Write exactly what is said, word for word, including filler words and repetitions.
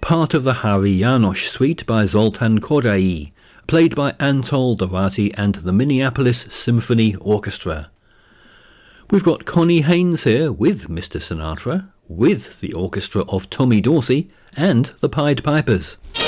part of the Hari Janosch Suite by Zoltan Kodaly, played by Anatol Dorati and the Minneapolis Symphony Orchestra. We've got Connie Haynes here with Mister Sinatra, with the orchestra of Tommy Dorsey and the Pied Pipers.